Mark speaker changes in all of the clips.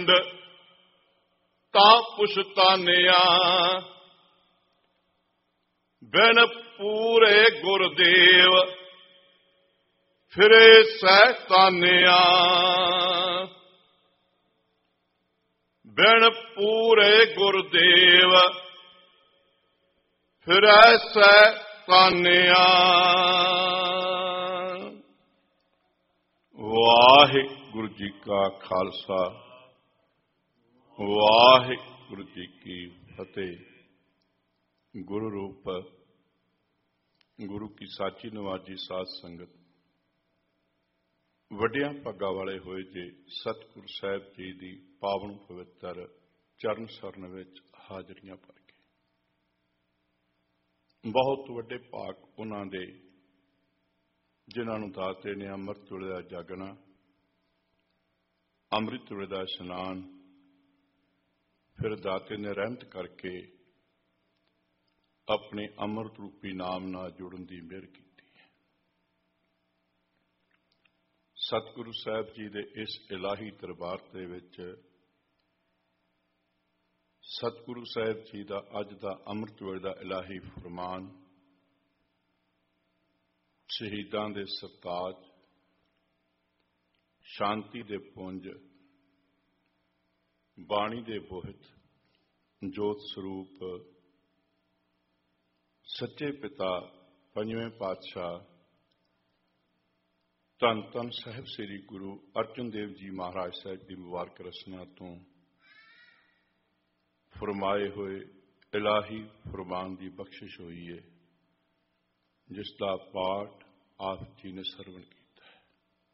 Speaker 1: ਖੰਡ ਤਾਂ ਪੁਛਤਾਨਿਆ। ਬਿਨ ਪੂਰੇ ਗੁਰਦੇਵ ਫਿਰੇ ਸਹਿਤਾਨਿਆ। ਬਿਨ ਪੂਰੇ ਗੁਰਦੇਵ ਫਿਰੈ ਸਹਿਤਾਨਿਆ। ਵਾਹਿਗੁਰੂ ਜੀ ਕਾ ਖਾਲਸਾ, ਵਾਹਿਗੁਰੂ ਜੀ ਕੀ ਫਤਿਹ। ਗੁਰੂ ਰੂਪ ਗੁਰੂ ਕੀ ਸਾਚੀ ਨਵਾਜੀ ਸਾਧ ਸੰਗਤ, ਵੱਡਿਆਂ ਭਾਗਾਂ ਵਾਲੇ ਹੋਏ ਜੇ ਸਤਿਗੁਰੂ ਸਾਹਿਬ ਜੀ ਦੀ ਪਾਵਨ ਪਵਿੱਤਰ ਚਰਨ ਸਰਨ ਵਿੱਚ ਹਾਜ਼ਰੀਆਂ ਭਰ ਕੇ, ਬਹੁਤ ਵੱਡੇ ਭਾਗ ਉਹਨਾਂ ਦੇ ਜਿਨ੍ਹਾਂ ਨੂੰ ਦਾਤੇ ਨੇ ਅੰਮ੍ਰਿਤ ਵੇਲੇ ਦਾ ਜਾਗਣਾ, ਅੰਮ੍ਰਿਤ ਵੇਲੇ ਦਾ ਇਸ਼ਨਾਨ, ਫਿਰ ਦਾਤੇ ਨੇ ਰਹਿਮਤ ਕਰਕੇ ਆਪਣੇ ਅੰਮ੍ਰਿਤ ਰੂਪੀ ਨਾਮ ਨਾਲ ਜੁੜਨ ਦੀ ਮਿਹਰ ਕੀਤੀ ਹੈ। ਸਤਿਗੁਰੂ ਸਾਹਿਬ ਜੀ ਦੇ ਇਸ ਇਲਾਹੀ ਦਰਬਾਰ ਦੇ ਵਿੱਚ ਸਤਿਗੁਰੂ ਸਾਹਿਬ ਜੀ ਦਾ ਅੱਜ ਦਾ ਅੰਮ੍ਰਿਤ ਵੇਲੇ ਦਾ ਇਲਾਹੀ ਫਰਮਾਨ, ਸ਼ਹੀਦਾਂ ਦੇ ਸਰਤਾਜ, ਸ਼ਾਂਤੀ ਦੇ ਪੁੰਜ, ਬਾਣੀ ਦੇ ਬੋਹਿਤ, ਜੋਤ ਸਰੂਪ ਸੱਚੇ ਪਿਤਾ ਪੰਜਵੇਂ ਪਾਤਸ਼ਾਹ ਧੰਨ ਧੰਨ ਸਾਹਿਬ ਸ੍ਰੀ ਗੁਰੂ ਅਰਜਨ ਦੇਵ ਜੀ ਮਹਾਰਾਜ ਸਾਹਿਬ ਦੀ ਮੁਬਾਰਕ ਰਸਨਾ ਤੋਂ ਫਰਮਾਏ ਹੋਏ ਇਲਾਹੀ ਫਰਮਾਨ ਦੀ ਬਖਸ਼ਿਸ਼ ਹੋਈ ਹੈ, ਜਿਸ ਦਾ ਪਾਠ ਆਪ ਜੀ ਨੇ ਸਰਵਣ ਕੀਤਾ ਹੈ।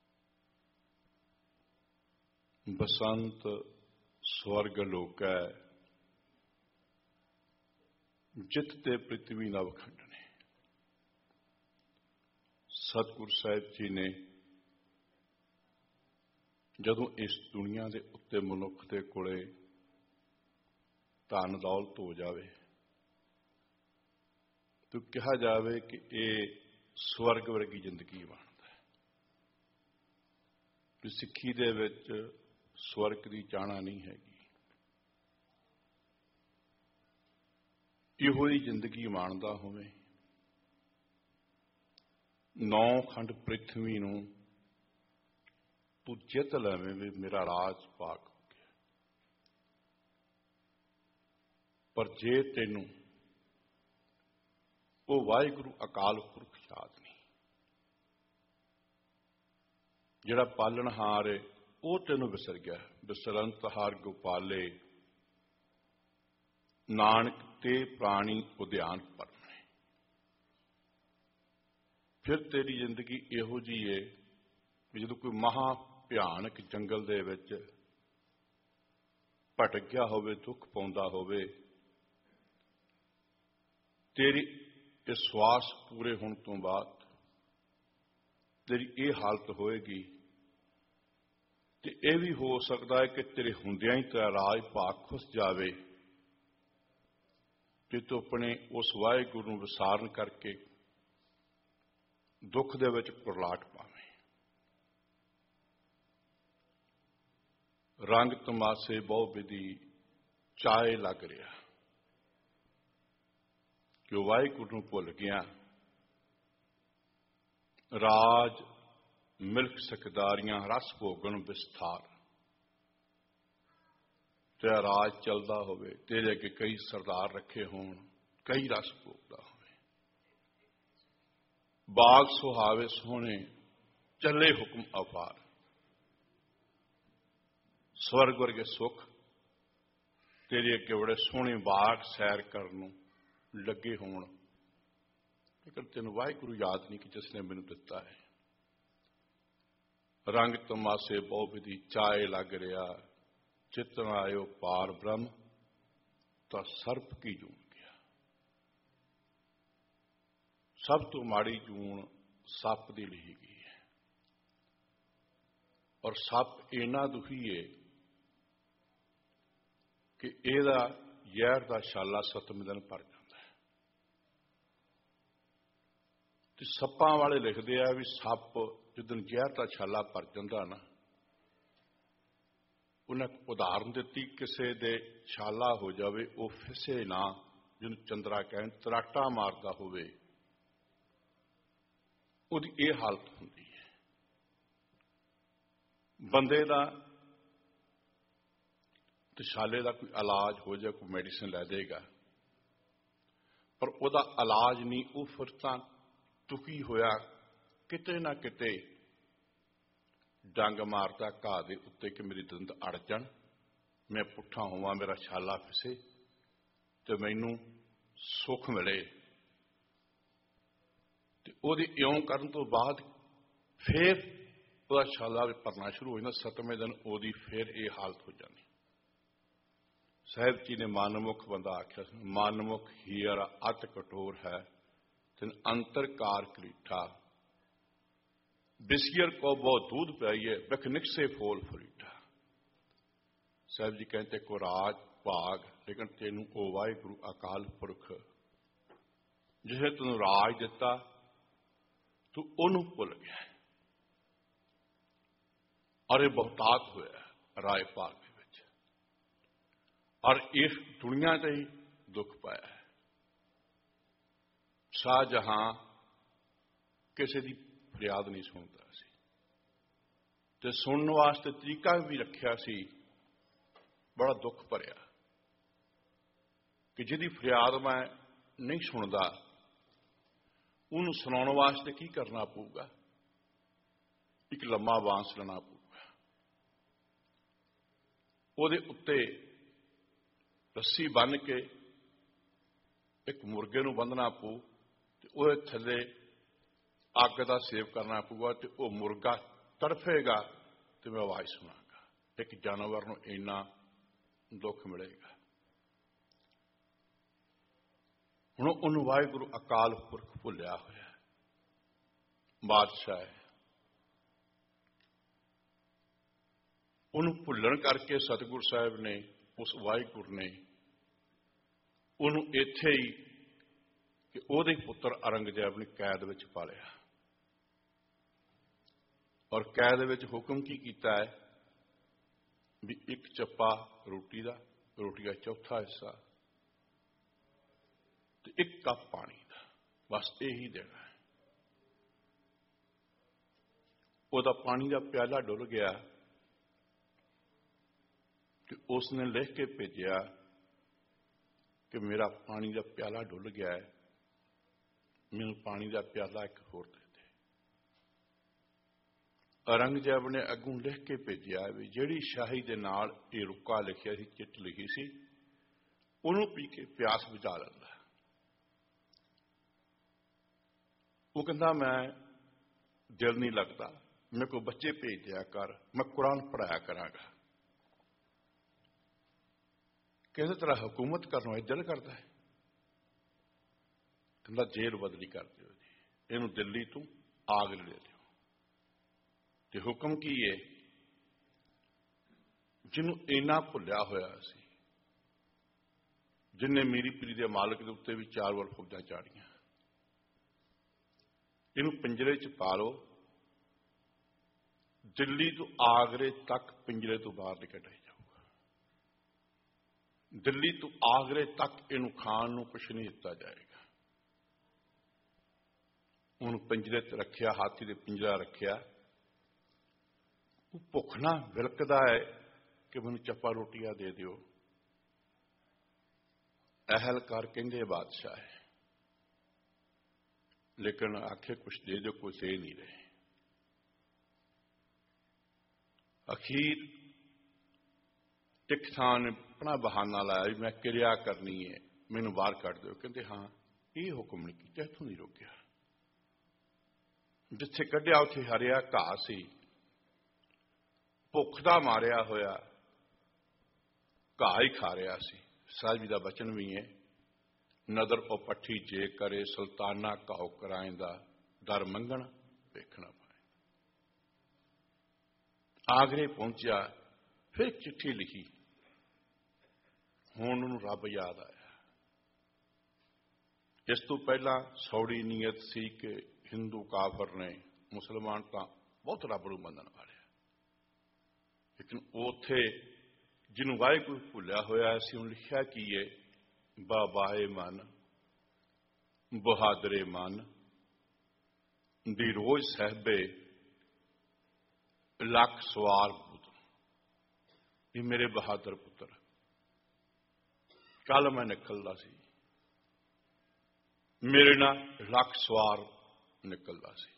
Speaker 1: ਬਸੰਤ ਸਵਰਗ ਲੋਕੈ, ਜਿਤ ਤੇ ਪ੍ਰਿਥਵੀ ਨਵ ਖੰਡਨੇ। ਸਤਿਗੁਰੂ ਸਾਹਿਬ ਜੀ ਨੇ ਜਦੋਂ ਇਸ ਦੁਨੀਆ ਦੇ ਉੱਤੇ ਮਨੁੱਖ ਦੇ ਕੋਲੇ ਧਨ ਦੌਲਤ ਹੋ ਜਾਵੇ ਤਾਂ ਕਿਹਾ ਜਾਵੇ ਕਿ ਇਹ ਸਵਰਗ ਵਰਗੀ ਜ਼ਿੰਦਗੀ ਬਣਦਾ ਹੈ। ਕਿ ਸਿੱਖੀ ਦੇ ਵਿੱਚ ਸਵਰਗ ਦੀ ਚਾਹਨਾ ਨਹੀਂ ਹੈਗੀ, ਇਹੋ ਹੀ ਜ਼ਿੰਦਗੀ ਮਾਣਦਾ ਹੋਵੇ, 9 ਖੰਡ ਪ੍ਰਿਥਵੀ ਨੂੰ ਤੂੰ ਜਿੱਤ ਲਵੇਂ ਵੀ ਮੇਰਾ ਰਾਜ ਪਾਕ ਹੋ ਗਿਆ। ਪਰ ਜੇ ਤੈਨੂੰ ਉਹ ਵਾਹਿਗੁਰੂ ਅਕਾਲ ਪੁਰਖ ਯਾਦ ਨਹੀਂ, ਜਿਹੜਾ ਪਾਲਣਹਾਰ ਹੈ ਉਹ ਤੈਨੂੰ ਵਿਸਰ ਗਿਆ। ਬਿਸਰੰਤ ਹਾਰ ਗੋਪਾਲੇ, ਨਾਨਕ ਤੇ ਪ੍ਰਾਣੀ ਉਦਿਆਨ ਪਰਮੇ। ਫਿਰ ਤੇਰੀ ਜ਼ਿੰਦਗੀ ਇਹੋ ਜਿਹੀ ਹੈ ਵੀ ਜਦੋਂ ਕੋਈ ਮਹਾ ਭਿਆਨਕ ਜੰਗਲ ਦੇ ਵਿੱਚ ਭਟਕ ਗਿਆ ਹੋਵੇ, ਦੁੱਖ ਪਾਉਂਦਾ ਹੋਵੇ, ਤੇਰੀ ਇਹ ਸਵਾਸ ਪੂਰੇ ਹੋਣ ਤੋਂ ਬਾਅਦ ਤੇਰੀ ਇਹ ਹਾਲਤ ਹੋਏਗੀ। ਤੇ ਇਹ ਵੀ ਹੋ ਸਕਦਾ ਹੈ ਕਿ ਤੇਰੇ ਹੁੰਦਿਆਂ ਹੀ ਤੇਰਾ ਰਾਜ ਭਾਗ ਖੁੱਸ ਜਾਵੇ ਕਿ ਤੂੰ ਆਪਣੇ ਉਸ ਵਾਹਿਗੁਰੂ ਨੂੰ ਵਿਸਾਰਨ ਕਰਕੇ ਦੁੱਖ ਦੇ ਵਿੱਚ ਕੁਰਲਾਟ ਪਾਵੇਂ। ਰੰਗ ਤਮਾਸੇ ਬਹੁ ਵਿਧੀ ਚਾਏ ਲੱਗ ਰਿਹਾ ਕਿ ਉਹ ਵਾਹਿਗੁਰੂ ਨੂੰ ਭੁੱਲ ਗਿਆ। ਰਾਜ ਮਿਲਕ ਸਕਦਾਰੀਆਂ ਰਸ ਭੋਗਣ ਵਿਸਥਾਰ। ਤੇਰਾ ਰਾਜ ਚੱਲਦਾ ਹੋਵੇ, ਤੇਰੇ ਅੱਗੇ ਕਈ ਸਰਦਾਰ ਰੱਖੇ ਹੋਣ, ਕਈ ਰਸ ਭੋਗਦਾ ਹੋਵੇ, ਬਾਗ ਸੁਹਾਵੇ ਸੋਹਣੇ, ਚੱਲੇ ਹੁਕਮ ਅਪਾਰ, ਸਵਰਗ ਵਰਗੇ ਸੁੱਖ ਤੇਰੇ ਅੱਗੇ ਬੜੇ ਸੋਹਣੇ ਬਾਗ ਸੈਰ ਕਰਨ ਨੂੰ ਲੱਗੇ ਹੋਣ, ਲੇਕਿਨ ਤੈਨੂੰ ਵਾਹਿਗੁਰੂ ਯਾਦ ਨਹੀਂ ਕਿ ਜਿਸ ਨੇ ਮੈਨੂੰ ਦਿੱਤਾ ਹੈ। ਰੰਗ ਤਮਾਸੇ ਬਹੁ ਵਿਧੀ ਚਾਏ ਲੱਗ ਰਿਹਾ, ਚਿਤਨ ਆਇਓ ਪਾਰ ਬ੍ਰਹਮ ਤਾਂ ਸਰਪ ਕੀ ਜੂਨ ਗਿਆ। ਸਭ ਤੋਂ ਮਾੜੀ ਜੂਨ ਸੱਪ ਦੀ ਲਈ ਗਈ ਹੈ, ਔਰ ਸੱਪ ਇੰਨਾ ਦੁਖੀ ਹੈ ਕਿ ਇਹਦਾ ਜ਼ਹਿਰ ਦਾ ਛਾਲਾ 7ਵੇਂ ਦਿਨ ਭਰ ਜਾਂਦਾ ਹੈ। ਤੇ ਸੱਪਾਂ ਵਾਲੇ ਲਿਖਦੇ ਆ ਵੀ ਸੱਪ ਜਿੱਦਣ ਜ਼ਹਿਰ ਦਾ ਛਾਲਾ ਭਰ ਜਾਂਦਾ ਨਾ, उन्हें उदाहरण दी किसी दे छाला हो जाए वो फिसे ना, जिन्होंने चंद्रा कहन तराटा मारता होवे, उहदी ये हालत होंदी है। बंदे दा ते छाले का कोई इलाज हो जाए, कोई मेडिसिन लै देगा, पर वह इलाज नहीं। वो फिर तां दुखी होया किते ना किते डंग मारता घाह के उत्ते कि मेरी दंद अड़ जान, मैं पुट्ठा होवां, मेरा छाला फिसे तो मैनू सुख मिले। ते ओहदी इउं करन तो बाद फिर वह छाला भी भरना शुरू हो जाता। 7वें दिन ओहदी फिर ये हालत हो जाती। साहिब जी ने मनमुख बंदा आख्या, मनमुख हीरा अत कठोर है, तिन अंतरकार कलीठा, बिस्कियर को बहुत दूध पियाइए, बिख निकसे फोल फरीठा। साहिब जी कहते को राज भाग, लेकिन तेनू ओ वाहिगुरु अकाल पुरख जिसे तेन राज दिता तू ओनू भुल गया। और यह बहुतात होया राय भाग के विच, और इस दुनिया से ही दुख पाया है। शाहजहां किसी की फरियाद नहीं सुनता सी, ते सुनने वास्ते तरीका भी रखिया सी बड़ा दुख भरिया, कि जिहदी फरियाद मैं नहीं सुनता उन्होंने सुनाने वास्ते की करना पऊगा, एक लम्मा बांस लेना पऊगा, उहदे उत्ते रस्सी बन के एक मुर्गे नूं बंधना पऊ, ते उहदे थल्ले अग का सेव करना पऊगा, तो वह मुर्गा तड़फेगा तो मैं आवाज सुनागा। एक जानवर को इन्ना दुख मिलेगा। हुण उन्होंने वाहिगुरु अकाल पुरख भुलिया होया बादशाह है, उन्होंने भुलण करके सतगुरु साहब ने, उस वाहिगुरु ने उन्होंने इत्थे ही कि उहदे पुत्र औरंगजेब ने कैद विच पा लिया। और कैद विच हुक्म की कीता है भी एक चप्पा रोटी का, रोटी का चौथा हिस्सा ते एक कप पानी का, बस यही देना है। उहदा पानी का प्याला डुल गया कि उसने लिख के भेजा कि मेरा पानी का प्याला डुल गया है, मैनूं पानी का प्याला एक होर दे दे। औरंगजेब ने अगों लिख के भेजा भी जिहड़ी शाही दे नाल ये रुका लिखिया सी, चिट लिखी सी, उन्होंने पी के प्यास बुझा लैंदा। वो कहता मैं दिल नहीं लगता, मेरे को बच्चे भेज दिया कर, मैं कुरान पढ़ाया करांगा। किसी तरह हुकूमत करना दिल करता है, कहता जेल बदली कर दो जी, इनू दिल्ली तू आगरे ले दो। ते हुक्म की है, जिन्हों इना भुलिया होया सी, जिन्हें मीरी पीरी दे मालिक के उत्ते भी 4 वार फौजां चाड़ियां, इनू पिंजरे च पा लो, दिल्ली तो आगरे तक पिंजरे तो बाहर नहीं कढ़ाई जाऊगा। दिल्ली तो आगरे तक इनू खाण नूं कुछ नहीं दिता जाएगा। उन्होंने पिंजरे च रखिया, हाथी दे पिंजरा रखिया। वो भुख ना विलकदा है कि मैनूं चप्पा रोटियां दे दिओ। अहलकार कहंदे बादशाह है, लेकिन आखे कुछ दे दो, कुछ दे नहीं रहे। अखीर एक थान ने अपना बहाना लाया, मैं क्रिया करनी है, मैनूं बाहर कढ़ दो। कहते हाँ ये हुक्म नहीं किया, इत्थों नहीं रोकिया। जिथे कढ़िया उत्थे हरिया घाह सी, भुख दा मारिया होया घाह ही खा रहा सी। साहिब जी का बचन भी है, नदर ओ पट्ठी जे करे, सुल्ताना घाओ कराएंदा, दर मंगण वेखना पाए। आगरे पहुंचा, फिर चिट्ठी लिखी। हुण उन्होंने रब याद आया। इस तो पहला सौड़ी नीयत सी कि हिंदू काफर ने, मुसलमान तो बहुत रब नूं मनण वाले, लेकिन उत्थे जिन्हों वाहिगुरू भुलिया होया असीं हुण लिखिया की है, बाबाए मन बहादरे मन दी रोज सहबे लख सवार बूत। ये मेरे बहादुर पुत्र, कल मैं निकलदा सी, मेरे नाल लख सवार निकलदा सी,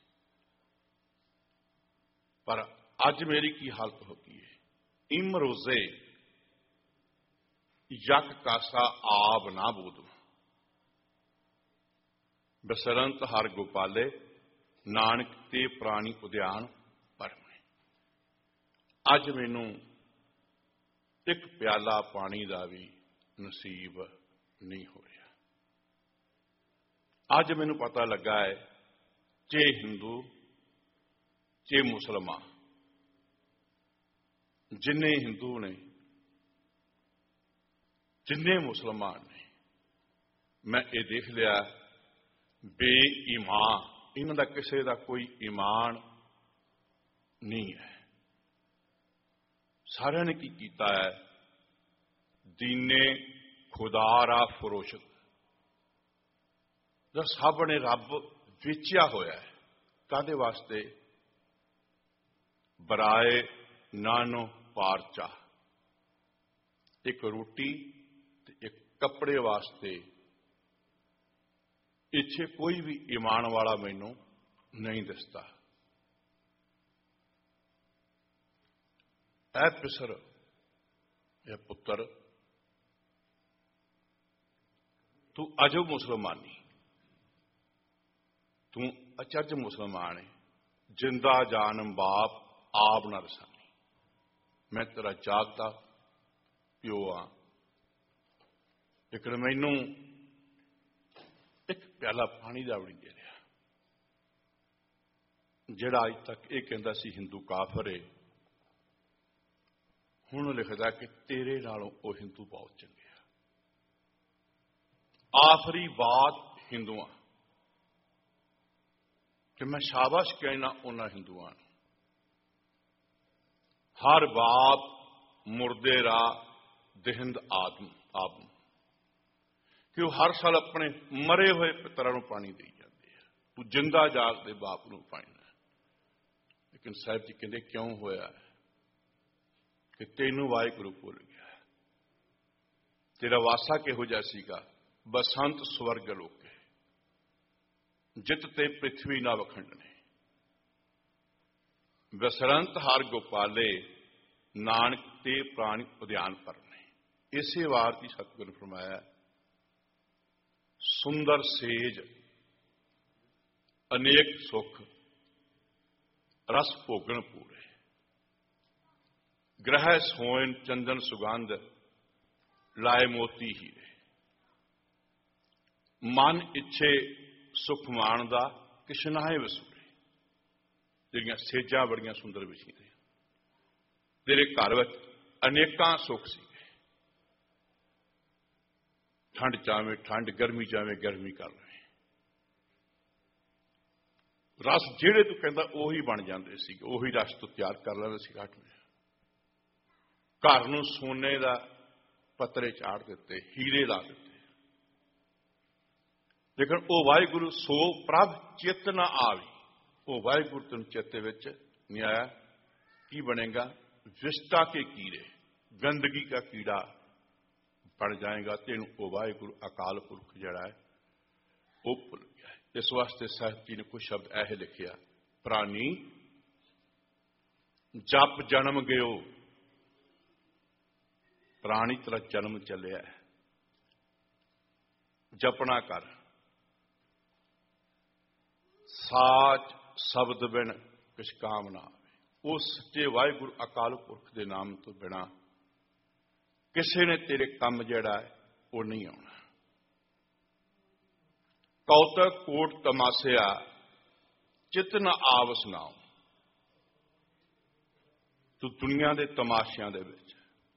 Speaker 1: पर अज मेरी की हालत हो गई है। इम रोजे यक कासा आब ना बूद, बसरंत हर गोपाले नानक ते प्राणी उद्यान भरमे। अज मैनू एक प्याला पानी का भी नसीब नहीं हो रहा। अज मैनू पता लगा है, चे हिंदू चे मुसलमान, जिन्ने हिंदू ने जिन्ने मुसलमान ने, मैं ये देख लिया बेईमान, इन्हां दा किसी का कोई ईमान नहीं है। सारे ने की कीता है, दीने खुदारा फरोशत, जो सब ने रब वेचिया होया है। कादे वास्ते? बराए नानो पारचा, एक रोटी ते एक कपड़े वास्ते। इत्थे कोई भी ईमान वाला मैनू नहीं दिसता। ऐ पिसर, ऐ पुत्र, तू अजब मुसलमानी, तू अचज मुसलमान है। जिंदा जानम बाप आप न रसानी, मैं तेरा जागता प्यो हाँ, लेकिन मैनू एक प्याला पानी का भी नहीं दे रहा। जिहड़ा अज तक ये कहता सी हिंदू काफर है, हुण लिखदा कि तेरे नालों वो हिंदू बहुत चंगे आ। आखिरी बात हिंदुआ कि मैं शाबाश कहना उन्हां हिंदुआ, हर बाप मुर्दे रा दिहिंद आदम आबम, कि वह हर साल अपने मरे हुए पितरां नूं पानी दे जाते हैं। तू जिंदा जागदे बाप नूं पानी। लेकिन साहिब जी कहते क्यों होया है कि तेनू वाहिगुरू भुल गया है। तेरा वासा किहो जिहा सीगा, बसंत स्वर्ग लोके, जित ते पृथ्वी ना वखंडने। बसरंत हर गोपाले नानक ते प्राणी उद्यान परने। इसे वार की सतगुर ने फरमाया, सुंदर सेज अनेक सुख रस भोगन पूरे, ग्रह सोयन चंदन सुगंध लाए मोती हीरे। मन इच्छे सुख माणदा किशनाए वसूले। तेरियां सेजां बड़ियां सुंदर विछीਆਂ, तेरे घर विच अनेकां सुख सी। ठंड चावे ठंड, गर्मी चावे गर्मी कर रहे। रस जेड़े तू कहता उही बन जाते सी, उही रस तू तैयार कर लेंदा सी। घट में घर नूं सोने का पतरे चाड़ दिते, हीरे ला दिते। लेकिन वह वाहिगुरू सो प्रभ चित न आवी, वो वाहिगुरू तेन चेते विच नहीं आया। की बनेगा? विष्टा के कीड़े, गंदगी का कीड़ा पड़ जाएगा। तेन वो वाहिगुरू अकाल पुरख जड़ा है वो भुल गया है। इस वास्ते साहिब जी ने कुछ शब्द ऐसे लिखिया, प्राणी जप जन्म गयो। प्राणी तेरा जन्म चलिया है, जपना कर। साच शब्द बिन किछ काम ना आवे। उस सच्चे वाहिगुरू अकाल पुरख के नाम तो बिना किसी ने तेरे काम जिहड़ा है वो नहीं आना। कौतक कोट तमासिया चित न आवस नाओ। तू दुनिया के तमाशियां दे विच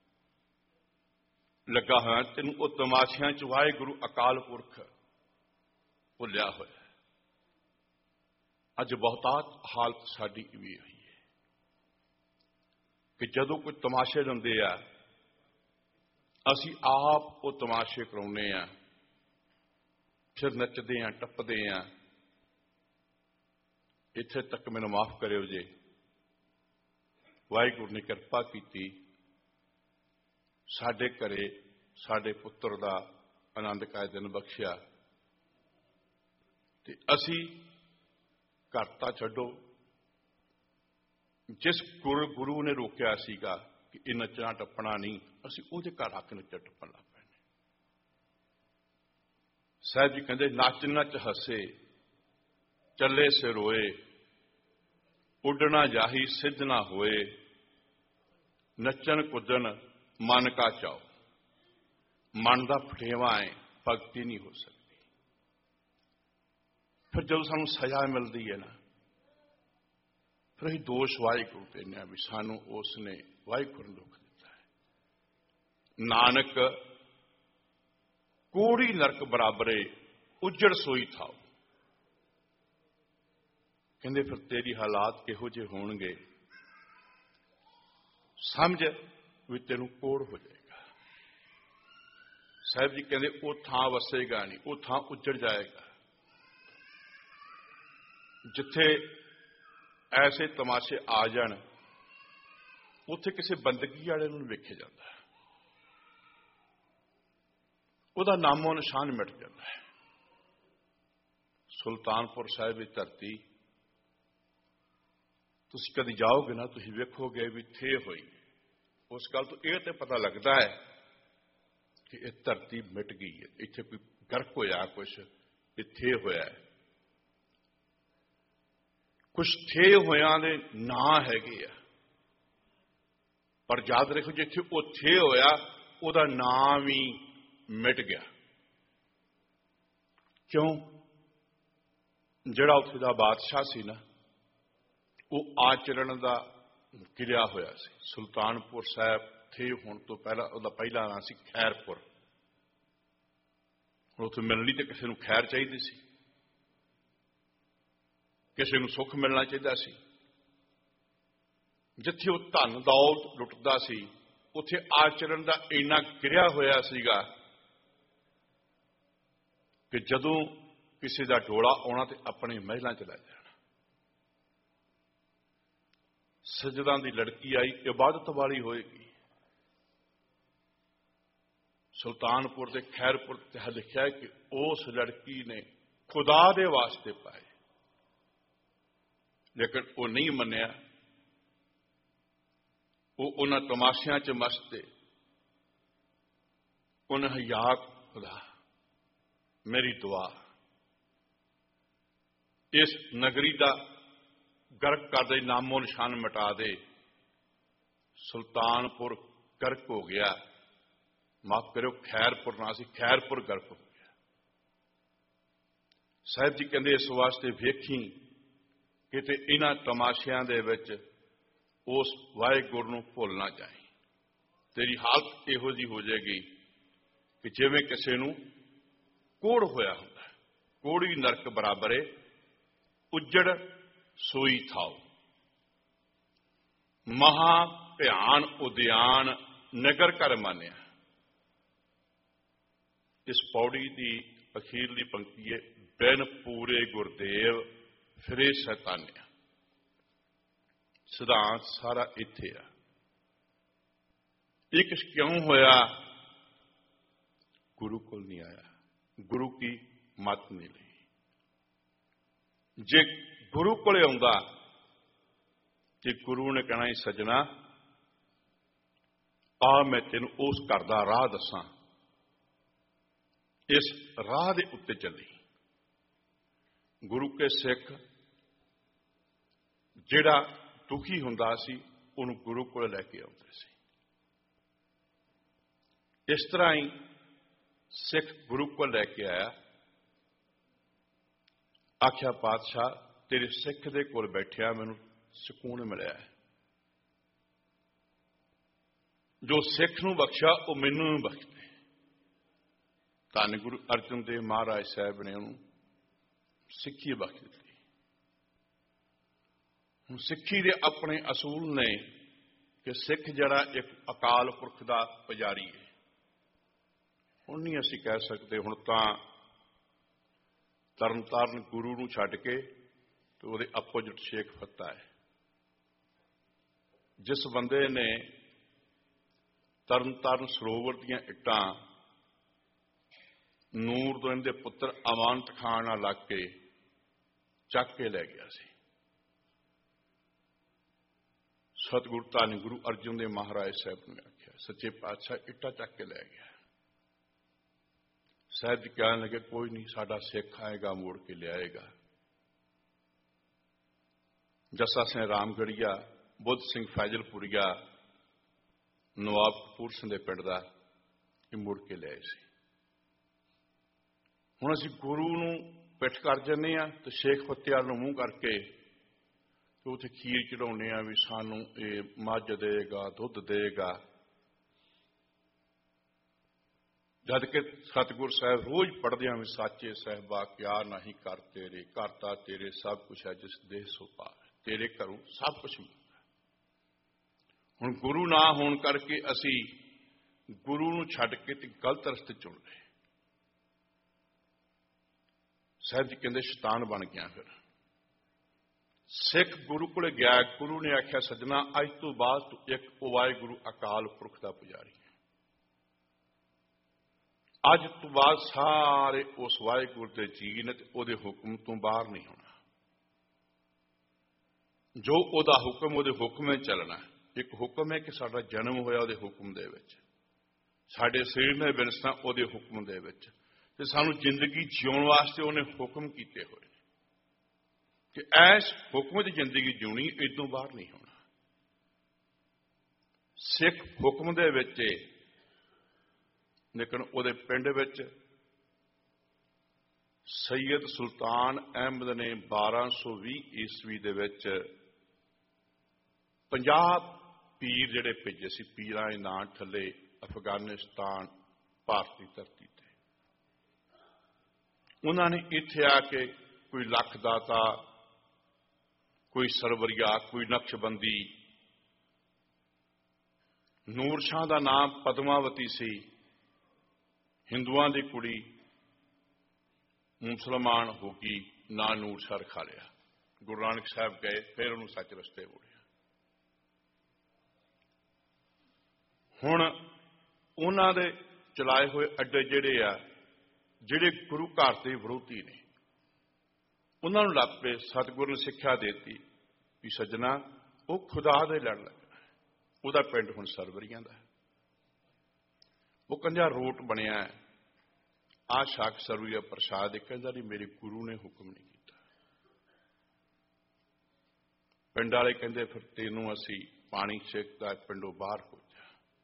Speaker 1: लगा होया, तेनू वो तमाशियां च वाहिगुरू अकाल पुरख भुलिया होया। अज बहुतात हालत साडी भी हुई है कि जदों कोई तमाशे लंदे आ ਅਸੀਂ ਆਪ ਉਹ ਤਮਾਸ਼ੇ ਕਰਾਉਂਦੇ ਆ, ਫਿਰ ਨੱਚਦੇ ਆ, ਟੱਪਦੇ ਆ। ਇੱਥੇ ਤੱਕ ਮੈਨੂੰ ਮਾਫ ਕਰਿਓ ਜੇ ਵਾਹਿਗੁਰੂ ਨੇ ਕਿਰਪਾ ਕੀਤੀ, ਸਾਡੇ ਘਰੇ ਸਾਡੇ ਪੁੱਤਰ ਦਾ ਆਨੰਦ ਕਾਇ ਦਿਨ ਬਖਸ਼ਿਆ, ਤੇ ਅਸੀਂ ਘਰ ਤਾਂ ਛੱਡੋ, ਜਿਸ ਗੁਰੂ ਨੇ ਰੋਕਿਆ ਸੀਗਾ ਕਿ ਇਹ ਨੱਚਣਾ ਟੱਪਣਾ ਨਹੀਂ, ਅਸੀਂ ਉਹਦੇ ਘਰ ਆ ਕੇ ਨੱਚਣ ਟੱਪਣ ਲੱਗ ਪਏ ਨੇ। ਸਾਹਿਬ ਜੀ ਕਹਿੰਦੇ ਨੱਚ ਨੱਚ ਹੱਸੇ ਚੱਲੇ ਸੇ ਰੋਏ, ਉੱਡਣਾ ਜਾਹੀ ਸਿੱਧ ਨਾ ਹੋਏ, ਨੱਚਣ ਕੁੱਦਣ ਮਨ ਕਾ ਚਾਓ। ਮਨ ਦਾ ਫਟੇਵਾ ਹੈ, ਭਗਤੀ ਨਹੀਂ ਹੋ ਸਕਦੀ। ਫਿਰ ਜਦੋਂ ਸਾਨੂੰ ਸਜ਼ਾ ਮਿਲਦੀ ਹੈ ਨਾ, ਫਿਰ ਅਸੀਂ ਦੋਸ਼ ਵਾਹਿਗੁਰੂ ਦੇਨੇ ਆ ਵੀ ਸਾਨੂੰ ਉਸ ਨੇ ਵਾਹਿਗੁਰੂ ਨੂੰ ਦੁੱਖ ਦਿੱਤਾ ਹੈ। ਨਾਨਕ ਕੋੜੀ ਨਰਕ ਬਰਾਬਰੇ ਉੱਜੜ ਸੋਈ ਥਾਓ। ਕਹਿੰਦੇ ਫਿਰ ਤੇਰੀ ਹਾਲਾਤ ਕਿਹੋ ਜਿਹੇ ਹੋਣਗੇ, ਸਮਝ ਵੀ ਤੈਨੂੰ ਕੋੜ ਹੋ ਜਾਏਗਾ। ਸਾਹਿਬ ਜੀ ਕਹਿੰਦੇ ਉਹ ਥਾਂ ਵਸੇਗਾ ਨਹੀਂ, ਉਹ ਥਾਂ ਉੱਜੜ ਜਾਏਗਾ ਜਿੱਥੇ ਐਸੇ ਤਮਾਸ਼ੇ ਆ ਜਾਣ। ਉੱਥੇ ਕਿਸੇ ਬੰਦਗੀ ਵਾਲੇ ਨੂੰ ਵੇਖਿਆ ਜਾਂਦਾ ਹੈ, ਉਹਦਾ ਨਾਮੋ ਨਿਸ਼ਾਨ ਮਿਟ ਜਾਂਦਾ ਹੈ। ਸੁਲਤਾਨਪੁਰ ਸਾਹਿਬ ਦੀ ਧਰਤੀ ਤੁਸੀਂ ਕਦੀ ਜਾਓਗੇ ਨਾ, ਤੁਸੀਂ ਵੇਖੋਗੇ ਵੀ ਥੇ ਹੋਈ। ਉਸ ਗੱਲ ਤੋਂ ਇਹ ਤੇ ਪਤਾ ਲੱਗਦਾ ਹੈ ਕਿ ਇਹ ਧਰਤੀ ਮਿਟ ਗਈ ਹੈ, ਇੱਥੇ ਕੋਈ ਗਰਕ ਹੋਇਆ, ਕੁਛ ਇੱਥੇ ਹੋਇਆ ਹੈ। ਕੁਛ ਥੇ ਹੋਇਆਂ ਦੇ ਨਾਂ ਹੈਗੇ ਆ, ਪਰ ਯਾਦ ਰੱਖੋ ਜਿੱਥੇ ਉਹ ਥੇ ਹੋਇਆ ਉਹਦਾ ਨਾਂ ਵੀ ਮਿਟ ਗਿਆ। ਕਿਉਂ? ਜਿਹੜਾ ਉੱਥੇ ਦਾ ਬਾਦਸ਼ਾਹ ਸੀ ਨਾ, ਉਹ ਆਚਰਣ ਦਾ ਗਿਰਿਆ ਹੋਇਆ ਸੀ। ਸੁਲਤਾਨਪੁਰ ਸਾਹਿਬ ਥੇ ਹੋਣ ਤੋਂ ਪਹਿਲਾਂ ਉਹਦਾ ਪਹਿਲਾ ਨਾਂ ਸੀ ਖੈਰਪੁਰ। ਉੱਥੇ ਮਿਲਣ ਲਈ ਤੇ ਕਿਸੇ ਨੂੰ ਖੈਰ ਚਾਹੀਦੀ ਸੀ, ਕਿਸੇ ਨੂੰ ਸੁੱਖ ਮਿਲਣਾ ਚਾਹੀਦਾ ਸੀ। ਜਿੱਥੇ ਉਹ ਧਨ ਦੌਲਤ ਲੁੱਟਦਾ ਸੀ, ਉੱਥੇ ਆਚਰਣ ਦਾ ਇੰਨਾ ਗਿਰਿਆ ਹੋਇਆ ਸੀਗਾ ਕਿ ਜਦੋਂ ਕਿਸੇ ਦਾ ਡੋਲਾ ਆਉਣਾ ਤੇ ਆਪਣੀ ਮਹਿਲਾਂ ਚ ਲੈ ਜਾਣਾ। ਸਜਦਾਂ ਦੀ ਲੜਕੀ ਆਈ, ਇਬਾਦਤ ਵਾਲੀ ਹੋਏਗੀ। ਸੁਲਤਾਨਪੁਰ ਦੇ ਖੈਰਪੁਰ ਤੇ ਲਿਖਿਆ ਕਿ ਉਸ ਲੜਕੀ ਨੇ ਖੁਦਾ ਦੇ ਵਾਸਤੇ ਪਾਏ, ਲੇਕਿਨ ਉਹ ਨਹੀਂ ਮੰਨਿਆ। ਉਹ ਉਹਨਾਂ ਤਮਾਸ਼ਿਆਂ ਚ ਮਸਤ, ਉਹਨਾਂ ਹਯਾ ਖੁਦਾ ਮੇਰੀ ਦੁਆ ਇਸ ਨਗਰੀ ਦਾ ਗਰਕ ਕਰ ਦੇ, ਨਾਮੋ ਨਿਸ਼ਾਨ ਮਿਟਾ ਦੇ। ਸੁਲਤਾਨਪੁਰ ਗਰਕ ਹੋ ਗਿਆ। ਮਾਫ ਕਰਿਓ, ਖੈਰਪੁਰ ਨਾ ਸੀ, ਖੈਰਪੁਰ ਗਰਕ ਹੋ ਗਿਆ। ਸਾਹਿਬ ਜੀ ਕਹਿੰਦੇ ਇਸ ਵਾਸਤੇ ਵੇਖੀ ਕਿਤੇ ਇਹਨਾਂ ਤਮਾਸ਼ਿਆਂ ਦੇ ਵਿੱਚ ਉਸ ਵਾਹਿਗੁਰੂ ਨੂੰ ਭੁੱਲ ਨਾ ਜਾਏ। ਤੇਰੀ ਹਾਲਤ ਇਹੋ ਜਿਹੀ ਹੋ ਜਾਏਗੀ ਕਿ ਜਿਵੇਂ ਕਿਸੇ ਨੂੰ ਕੋੜ ਹੋਇਆ ਹੁੰਦਾ। ਕੋੜੀ ਨਰਕ ਬਰਾਬਰੇ ਉੱਜੜ ਸੋਈ ਥਾਓ। ਮਹਾ ਧਿਆਨ ਉਦਿਆਨ ਨਗਰ ਘਰ ਮਾਨਿਆ। ਇਸ ਪੌੜੀ ਦੀ ਅਖੀਰਲੀ ਪੰਕਤੀ ਹੈ, ਬਿਨ ਪੂਰੇ ਗੁਰਦੇਵ ਫਿਰੇ ਸੈਤਾਨਿਆ। ਸਿਧਾਂਤ ਸਾਰਾ ਇੱਥੇ ਆ। ਇਹ ਕੁਛ ਕਿਉਂ ਹੋਇਆ? ਗੁਰੂ ਕੋਲ ਨਹੀਂ ਆਇਆ, ਗੁਰੂ ਕੀ ਮੱਤ ਨਹੀਂ ਲਈ। ਜੇ ਗੁਰੂ ਕੋਲੇ ਆਉਂਦਾ ਤੇ ਗੁਰੂ ਨੇ ਕਹਿਣਾ, ਸੱਜਣਾ ਆ ਮੈਂ ਤੈਨੂੰ ਉਸ ਘਰ ਦਾ ਰਾਹ ਦੱਸਾਂ, ਇਸ ਰਾਹ ਦੇ ਉੱਤੇ ਚੱਲੀ। ਗੁਰੂ ਕੇ ਸਿੱਖ ਜਿਹੜਾ ਦੁਖੀ ਹੁੰਦਾ ਸੀ ਉਹਨੂੰ ਗੁਰੂ ਕੋਲ ਲੈ ਕੇ ਆਉਂਦੇ ਸੀ। ਇਸ ਤਰ੍ਹਾਂ ਹੀ ਸਿੱਖ ਗੁਰੂ ਕੋਲ ਲੈ ਕੇ ਆਇਆ। ਆਖਿਆ, ਪਾਤਸ਼ਾਹ ਤੇਰੇ ਸਿੱਖ ਦੇ ਕੋਲ ਬੈਠਿਆ ਮੈਨੂੰ ਸਕੂਨ ਮਿਲਿਆ ਹੈ। ਜੋ ਸਿੱਖ ਨੂੰ ਬਖਸ਼ਿਆ ਉਹ ਮੈਨੂੰ ਵੀ ਬਖਸ਼ ਦੇ। ਧੰਨ ਗੁਰੂ ਅਰਜਨ ਦੇਵ ਮਹਾਰਾਜ ਸਾਹਿਬ ਨੇ ਉਹਨੂੰ ਸਿੱਖੀ ਬਖਸ਼ ਦਿੱਤੀ। ਹੁਣ ਸਿੱਖੀ ਦੇ ਆਪਣੇ ਅਸੂਲ ਨੇ ਕਿ ਸਿੱਖ ਜਿਹੜਾ ਇੱਕ ਅਕਾਲ ਪੁਰਖ ਦਾ ਪੁਜਾਰੀ ਹੈ, ਹੁਣ नहीं असीं कह सकते हुण तां तरन ताਰਨ गुरु नूं छड्ड के ते उहदे अपोजिट शेख फत्ता है। जिस बंदे ने तरन ताਰਨ सरोवर दीआं इट्टां नूरदीन दे पुत्र अमानत खान नाल लग के चक के लै गया सी, सतगुरु धन गुरु अर्जन देव महाराज साहब ने आख्या सच्चे पातशाह इट्टा चक के लै गया। साहब जी कहने लगे कोई नहीं, साडा सिख आएगा मोड़ के लियाएगा। जस्सा सिंह रामगढ़िया, बुद्ध सिंह फैजलपुरिया, नवाब कपूर सिंह दे पिंड दा मुड़ के लियाए सी। हुण असीं गुरु नूं पिठ कर जन्ने आ ते शेख फत्तेयाल नूं मूँह करके तो उत्थे खीर चढ़ाउने आ भी सानू ये मझ देगा, दुध देगा, जद के सतगुर साहब रोज पढ़दे भी साचे साहिबा क्या नहीं कर तेरे, करता तेरे सब कुछ है जिस देह सो पावे, तेरे घरों सब कुछ मिलता। हुण गुरु ना होने करके असी गुरु नूं छड्ड के ते गलत रस्ते चुन रहे। साहब जी कहते शैतान बन गया। फिर सिख गुरु को गया, गुरु ने आख्या सजना अज तो बाद तू एक वाहिगुरू अकाल पुरख का पुजारी है। अज तो बाद सारे उस वाहिगुरू के जी ने उहदे हुक्म तो बाहर नहीं होना, जो उहदा हुक्म उहदे हुक्म में चलना। एक हुक्म है कि साडा जन्म होया उहदे हुक्म दे विच, साडे शरीर ने विरसना उहदे हुक्म दे विच, ते सानू जिंदगी जिउण वास्ते उहने हुक्म कीते होए कि ऐस हुक्म च जिंदगी जिउणी, इदों बाहर नहीं होना। सिख हुक्म दे विच, लेकिन उहदे पिंड विच सैयद सुल्तान अहमद ने 1220 ईस्वी दे विच 50 पीर जिहड़े भेजे सी, पीरां दे नां थल्ले अफगानिस्तान भारती धरती ते। उन्होंने इत्थे आके कोई लखदाता, कोई सरवरिया, कोई नक्शबंदी, नूर शाह का नाम पद्मावती सी, हिंदुआं दी कुड़ी मुसलमान हो गई, ना नूर शाह रखा लिया। गुरु नानक साहब गए, फिर उन्होंने सच रस्ते मोड़िया। हुण उन्हां दे चलाए हुए अड्डे जिहड़े आ, जिहड़े गुरु घर के विरोधी ने, उन्होंने लग पे सतगुरु ने सिक्ख्या देती भी सज्जना वो खुदा दे लड़ लगना। उहदा पिंड हुण सरवरियां दा, वो कंजा रोट बनिया है, आ शाक सरवरिया प्रसाद, कहंदा नहीं मेरे गुरु ने हुक्म नहीं किया। पिंड वाले कहंदे फिर तेनों असी पानी छेकदा, पिंडों बाहर हो जा।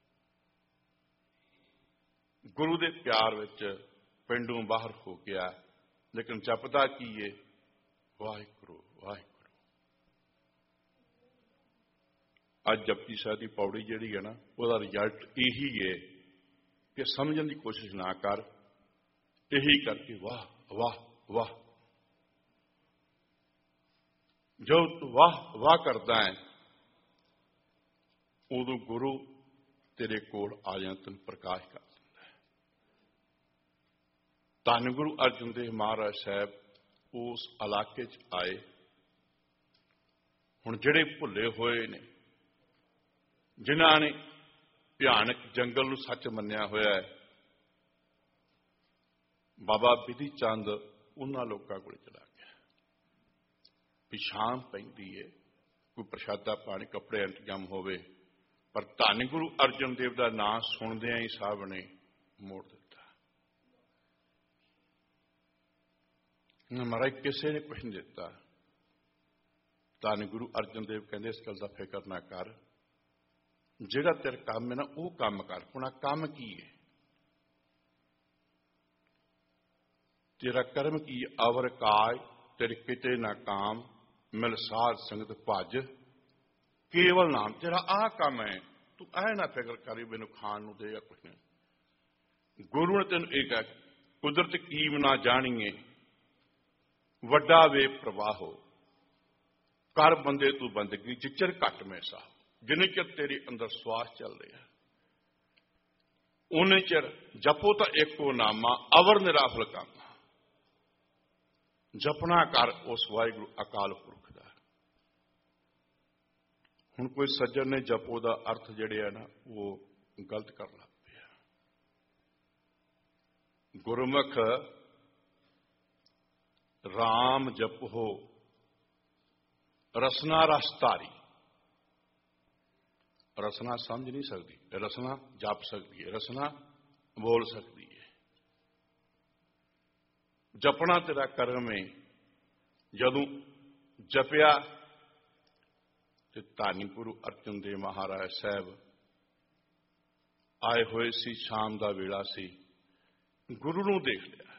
Speaker 1: गुरु दे प्यार विच पिंडों बाहर हो गया, लेकिन जपदा की है वाहिगुरू वाहिगुरू। अज जपजी साहिब की पौड़ी जिहड़ी है ना, उसका रिजल्ट यही है कि समझने की कोशिश ना कर, यही करके वाह वाह वाह। जो तू वाह वाह करता है उदों गुरु तेरे कोल आ जाए, तेन प्रकाश कर दिंदा है। धन गुरु अर्जन देव महाराज साहब उस इलाके च आए। हुण जिहड़े भुले हुए ने, जिन्हां ने भयानक जंगल नूं सच मन्निया होया है, बाबा बिधि चंद उन्हां लोकां कोल चला गया। भी शाम पैंदी है, कोई प्रशादा पानी कपड़े इंतजाम होवे, पर धन गुरु अर्जन देव का नाम सुनदियां ही साहब ने मोड़ दिता। महाराज किसी ने कुछ नहीं दिता। धन गुरु अर्जन देव कहते इस गल का फिक्र ना कर, जिहड़ा तेरा काम है ना वो काम कर। हुण काम की है? तेरा कर्म की अवर काय तेरे किते ना काम, मिल साध संगत भज केवल नाम। तेरा आ काम है, तू ऐ ना फिक्र करी मैनू खाण नूं देगा कुछ नहीं। गुरु ने तेन एक कुदरत कीम ना जाणीए, वड्डा वे प्रवाहो कर बंदे तू बंदगी जिचर घट में सा। जिन्ने चर तेरे अंदर श्वास चल रहा, ਉਨੇ ਚਿਰ ਜਪੋ ਤਾਂ ਇੱਕੋ ਨਾਮਾ ਅਵਰ ਨਿਰਾਫਲ ਕਾਮਾ। ਜਪਣਾ ਕਰ ਉਸ ਵਾਹਿਗੁਰੂ ਅਕਾਲ ਪੁਰਖ ਦਾ। ਹੁਣ ਕੋਈ ਸੱਜਣ ਨੇ ਜਪੋ ਦਾ ਅਰਥ ਜਿਹੜੇ ਆ ਨਾ ਉਹ ਗਲਤ ਕਰ ਲੱਗ ਪਿਆ। ਗੁਰਮੁਖ ਰਾਮ ਜਪੋ ਰਸਨਾ ਰਸ ਧਾਰੀ। ਰਸਨਾ ਸਮਝ ਨਹੀਂ ਸਕਦੀ, ਰਸਨਾ ਜਪ ਸਕਦੀ ਹੈ, ਰਸਨਾ ਬੋਲ ਸਕਦੀ ਹੈ। ਜਪਣਾ ਤੇਰਾ ਕਰਮ ਹੈ। ਜਦੋਂ ਜਪਿਆ ਤੇ ਧੰਨ ਗੁਰੂ ਅਰਜਨ ਦੇਵ ਮਹਾਰਾਜ ਸਾਹਿਬ ਆਏ ਹੋਏ ਸੀ, ਸ਼ਾਮ ਦਾ ਵੇਲਾ ਸੀ, ਗੁਰੂ ਨੂੰ ਦੇਖ ਲਿਆ,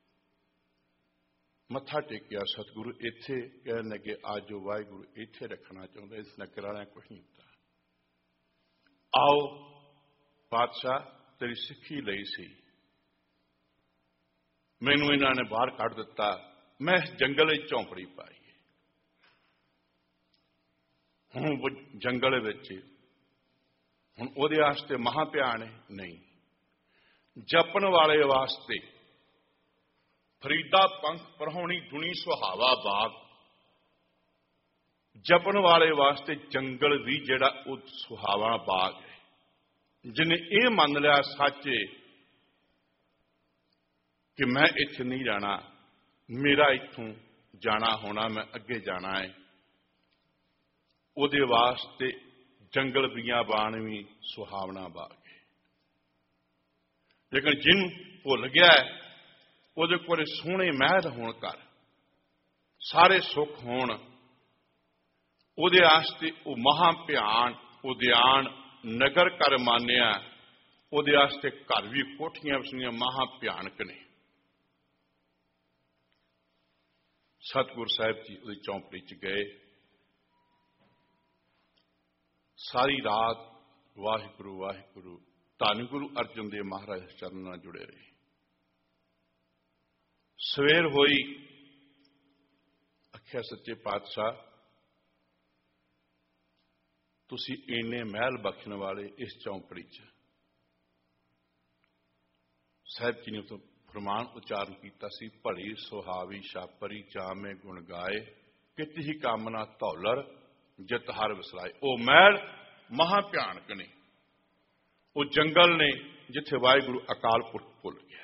Speaker 1: ਮੱਥਾ ਟੇਕਿਆ। ਸਤਿਗੁਰੂ ਇੱਥੇ ਕਹਿਣ ਲੱਗੇ ਅੱਜ ਜੋ ਵਾਹਿਗੁਰੂ ਇੱਥੇ ਰੱਖਣਾ ਚਾਹੁੰਦਾ, ਇਸ ਨਗਰ ਵਾਲਿਆਂ ਕੁਛ ਨਹੀਂ ਹੁੰਦਾ। ਆਓ ਪਾਤਸ਼ਾਹ ਤੇਰੀ ਸਿੱਖੀ ਲਈ ਸੀ, ਮੈਨੂੰ ਇਹਨਾਂ ਨੇ ਬਾਹਰ ਕੱਢ ਦਿੱਤਾ, ਮੈਂ ਇਸ ਜੰਗਲ ਵਿੱਚ ਝੌਂਪੜੀ ਪਾਈ ਹੈ। ਹੁਣ ਜੰਗਲ ਵਿੱਚ ਹੁਣ ਉਹਦੇ ਵਾਸਤੇ ਮਹਾਂ ਭਿਆਨ ਹੈ ਨਹੀਂ, ਜਪਣ ਵਾਲੇ ਵਾਸਤੇ ਫਰੀਦਾ ਪੰਖ ਪਰਹੋਣੀ ਦੁਨੀ ਸੁਹਾਵਾ ਬਾਗ। ਜਪਣ ਵਾਲੇ ਵਾਸਤੇ ਜੰਗਲ ਵੀ ਜਿਹੜਾ ਉਹ ਸੁਹਾਵਾ ਬਾਗ ਹੈ। ਜਿਹਨੇ ਇਹ ਮੰਨ ਲਿਆ ਸੱਚ ਕਿ ਮੈਂ ਇੱਥੇ ਨਹੀਂ ਰਹਿਣਾ, ਮੇਰਾ ਇੱਥੋਂ ਜਾਣਾ ਹੋਣਾ, ਮੈਂ ਅੱਗੇ ਜਾਣਾ ਹੈ, ਉਹਦੇ ਵਾਸਤੇ ਜੰਗਲ ਬਿਆਬਾਨ ਵੀ ਸੁਹਾਵਣਾ ਬਾਗ ਹੈ। ਲੇਕਿਨ ਜਿਹਨੂੰ ਭੁੱਲ ਗਿਆ ਉਹਦੇ ਕੋਲ ਸੋਹਣੇ ਮਹਿਲ ਹੋਣ ਕਰ, ਸਾਰੇ ਸੁੱਖ ਹੋਣ, ਉਹਦੇ ਵਾਸਤੇ ਉਹ ਮਹਾਂ ਭਿਆਨ ਉਦਿਆਨ ਨਗਰ ਕਰ ਮਾਨਿਆ। ਉਹਦੇ ਵਾਸਤੇ ਘਰ ਵੀ ਕੋਠੀਆਂ ਵਸਣੀਆਂ ਮਹਾਂ ਭਿਆਨਕ ਨੇ। ਸਤਿਗੁਰ ਸਾਹਿਬ ਜੀ ਉਹਦੀ ਚੌਂਪੜੀ ਚ ਗਏ, ਸਾਰੀ ਰਾਤ ਵਾਹਿਗੁਰੂ ਵਾਹਿਗੁਰੂ ਧੰਨ ਗੁਰੂ ਅਰਜਨ ਦੇਵ ਮਹਾਰਾਜ ਚਰਨ ਨਾਲ ਜੁੜੇ ਰਹੇ। ਸਵੇਰ ਹੋਈ, ਆਖਿਆ ਸੱਚੇ ਪਾਤਸ਼ਾਹ ਤੁਸੀਂ ਇੰਨੇ ਮਹਿਲ ਬਖਸ਼ਣ ਵਾਲੇ ਇਸ ਚੌਂਪੜੀ ਚ। ਸਾਹਿਬ ਜੀ ਨੇ ਤੋਂ ਫਰਮਾਨ ਉਚਾਰਨ ਕੀਤਾ ਸੀ, ਭਲੀ ਸੁਹਾਵੀ ਛਾਪਰੀ ਚਾਮੇ ਗੁਣ ਗਾਏ, ਕਿਤ ਹੀ ਕਾਮਨਾ ਧੌਲਰ ਜਿਤ ਹਰ ਵਿਸਰਾਏ। ਉਹ ਮਹਿਲ ਮਹਾਂ ਭਿਆਨਕ ਨੇ, ਉਹ ਜੰਗਲ ਨੇ ਜਿੱਥੇ ਵਾਹਿਗੁਰੂ ਅਕਾਲ ਪੁਰਖ ਭੁੱਲ ਗਿਆ।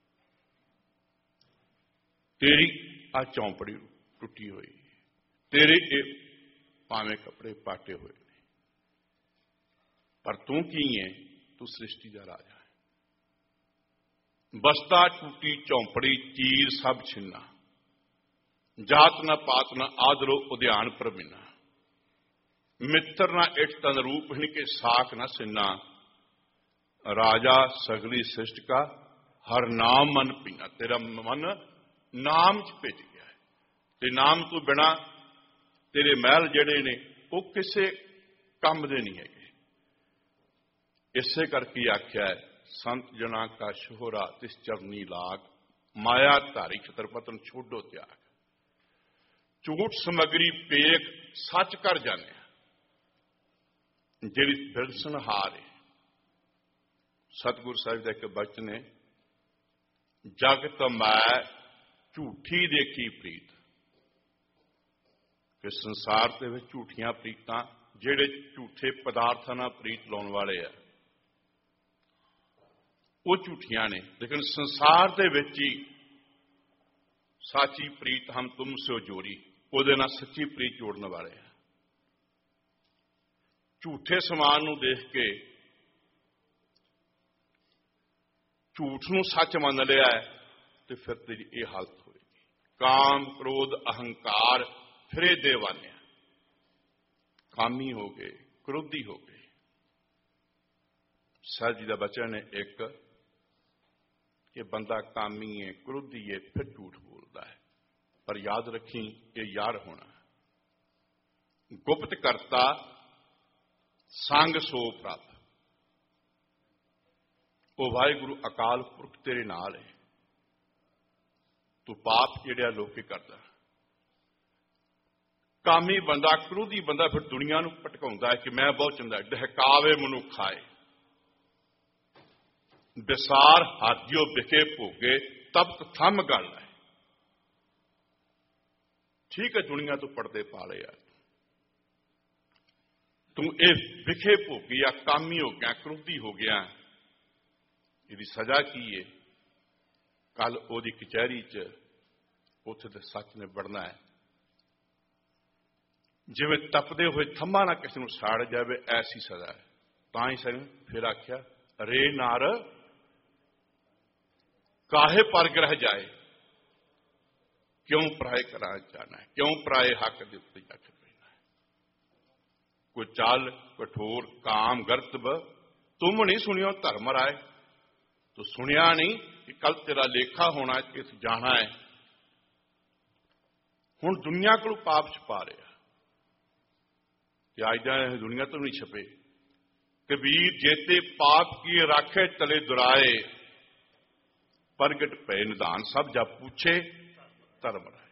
Speaker 1: ਤੇਰੀ ਆ ਚੌਂਪੜੀ ਟੁੱਟੀ ਹੋਈ, ਤੇਰੇ ਇਹ ਭਾਵੇਂ ਕੱਪੜੇ ਪਾਟੇ ਹੋਏ ਨੇ, ਪਰ ਤੂੰ ਕੀ ਹੈ? ਤੂੰ ਸ੍ਰਿਸ਼ਟੀ ਦਾ ਰਾਜਾ ਹੈ। ਬਸਤਾ ਟੂਟੀ ਝੌਂਪੜੀ ਚੀਰ ਸਭ ਛਿੰਨਾ, ਜਾਤ ਨਾ ਪਾਤ ਨਾ ਆਦਰੋ ਉਦਿਆਨ ਪ੍ਰਮਿਨਾ। ਮਿੱਤਰ ਨਾ ਇਟ ਤਨ ਰੂਪ ਹਿਨ ਕੇ ਸਾਖ ਨਾ ਸਿੰਨਾ, ਰਾਜਾ ਸਗਲੀ ਸ੍ਰਿਸ਼ਟ ਕਾ ਹਰ ਨਾਮ ਮਨ ਪੀਨਾ। ਤੇਰਾ ਮਨ ਨਾਮ ਚ ਭਿੱਜ ਗਿਆ ਹੈ, ਤੇ ਨਾਮ ਤੋਂ ਬਿਨਾ ਤੇਰੇ ਮਹਿਲ ਜਿਹੜੇ ਨੇ ਉਹ ਕਿਸੇ ਕੰਮ ਦੇ ਨਹੀਂ ਹੈਗੇ। ਇਸੇ ਕਰਕੇ ਆਖਿਆ ਹੈ, ਸੰਤ ਜਨਾ ਕਾ ਸ਼ੋਹਰਾ ਤਿਸ ਚਰਨੀ ਲਾਗ, ਮਾਇਆ ਧਾਰੀ ਛਤਰਪਤਨ ਛੋਡੋ ਤਿਆਗ। ਝੂਠ ਸਮਗਰੀ ਪੇਖ ਸੱਚ ਕਰ ਜਾਣਿਆ, ਜਿਹੜੀ ਬਿਲਸਨਹਾਰ ਹੈ। ਸਤਿਗੁਰ ਸਾਹਿਬ ਦਾ ਇੱਕ ਬਚਨ ਹੈ, ਜਗਤ ਮੈਂ ਝੂਠੀ ਦੇਖੀ ਪ੍ਰੀਤ। ਕਿ ਸੰਸਾਰ ਦੇ ਵਿੱਚ ਝੂਠੀਆਂ ਪ੍ਰੀਤਾਂ, ਜਿਹੜੇ ਝੂਠੇ ਪਦਾਰਥਾਂ ਨਾਲ ਪ੍ਰੀਤ ਲਾਉਣ ਵਾਲੇ ਆ, ਉਹ ਝੂਠੀਆਂ ਨੇ। ਲੇਕਿਨ ਸੰਸਾਰ ਦੇ ਵਿੱਚ ਹੀ ਸਾਚੀ ਪ੍ਰੀਤ ਹਮ ਤੁਮ ਸੇ ਜੋੜੀ, ਉਹਦੇ ਨਾਲ ਸੱਚੀ ਪ੍ਰੀਤ ਜੋੜਨ ਵਾਲੇ ਆ। ਝੂਠੇ ਸਮਾਨ ਨੂੰ ਦੇਖ ਕੇ ਝੂਠ ਨੂੰ ਸੱਚ ਮੰਨ ਲਿਆ ਹੈ, ਤੇ ਫਿਰ ਤੇਰੀ ਇਹ ਹਾਲਤ ਹੋਏਗੀ। ਕਾਮ ਕ੍ਰੋਧ ਅਹੰਕਾਰ ਫਿਰੇ ਦੇਵਾਨਿਆ। ਕਾਮੀ ਹੋ ਗਏ, ਕ੍ਰੋਧੀ ਹੋ ਗਏ। ਸਾਹਿਬ ਜੀ ਦਾ ਬਚਨ ਹੈ ਇੱਕ, ਕਿ ਬੰਦਾ ਕਾਮੀ ਹੈ, ਕ੍ਰੋਧੀ ਹੈ, ਫਿਰ ਝੂਠ ਬੋਲਦਾ ਹੈ, ਪਰ ਯਾਦ ਰੱਖੀ ਇਹ ਯਾਰ ਹੋਣਾ। ਗੁਪਤ ਕਰਤਾ ਸੰਗ ਸੋ ਪ੍ਰਭ। ਉਹ ਵਾਹਿਗੁਰੂ ਅਕਾਲ ਪੁਰਖ ਤੇਰੇ ਨਾਲ ਹੈ। ਤੂੰ ਪਾਪ ਜਿਹੜਾ ਲੋਕੇ ਕਰਦਾ। ਕਾਮੀ ਬੰਦਾ, ਕ੍ਰੋਧੀ ਬੰਦਾ ਫਿਰ ਦੁਨੀਆ ਨੂੰ ਭਟਕਾਉਂਦਾ ਹੈ ਕਿ ਮੈਂ ਬਹੁਤ ਚੰਗਾ, ਡਹਕਾਵੇ ਮਨੁੱਖ ਆਏ। ਵਿਸਾਰ ਹਾਥਿਓ ਵਿਖੇ ਭੋਗੇ ਤਬਤ ਥੰਮ ਗੱਲ ਹੈ। ਠੀਕ ਹੈ, ਦੁਨੀਆ ਤੋਂ ਪਰਦੇ ਪਾ ਲਿਆ ਤੂੰ, ਇਹ ਵਿਖੇ ਭੋਗੀ ਆ, ਕਾਮੀ ਹੋ ਗਿਆ, ਕ੍ਰੋਧੀ ਹੋ ਗਿਆ। ਇਹਦੀ ਸਜ਼ਾ ਕੀ ਹੈ? ਕੱਲ ਉਹਦੀ ਕਚਹਿਰੀ 'ਚ ਉੱਥੇ ਤੇ ਸੱਚ ਨੇ ਵੜਨਾ ਹੈ। ਜਿਵੇਂ ਤਪਦੇ ਹੋਏ ਥੰਮਾ ਨਾ ਕਿਸੇ ਨੂੰ ਸਾੜ ਜਾਵੇ, ਐਸੀ ਸਜ਼ਾ ਹੈ। ਤਾਂ ਹੀ ਸਾਨੂੰ ਫਿਰ ਆਖਿਆ, ਰੇ ਨਾਰ ਕਾਹੇ ਪਰ ਗ੍ਰਹਿ ਜਾਏ, ਕਿਉਂ ਪਰਾਏ ਘਰਾਂ ਜਾਣਾ ਹੈ, ਕਿਉਂ ਪਰਾਏ ਹੱਕ ਦੇ ਉੱਤੇ ਜਾ ਕੇ ਪੈਣਾ ਹੈ। ਕੋਈ ਚਾਲ ਕਠੋਰ ਕਾਮ ਗਰਤਬ ਤੁਮ ਨਹੀਂ ਸੁਣਿਓ ਧਰਮ ਰਾਏ। ਤੂੰ ਸੁਣਿਆ ਨਹੀਂ ਕਿ ਕੱਲ ਤੇਰਾ ਲੇਖਾ ਹੋਣਾ, ਕਿਸ ਜਾਣਾ ਹੈ। ਹੁਣ ਦੁਨੀਆ ਕੋਲ ਪਾਪ ਛਪਾ ਰਿਹਾ ਤੇ ਅੱਜ ਦਾ ਦੁਨੀਆ ਤੋਂ ਨਹੀਂ ਛਪੇ। ਕਬੀਰ ਜੇਤੇ ਪਾਪ ਕੀ ਰਾਖੇ ਤਲੇ ਦੁਰਾਏ, ਪ੍ਰਗਟ ਪੈ ਨਿਧਾਨ ਸਭ ਜਾ ਪੁੱਛੇ ਧਰਮ ਰਾਏ।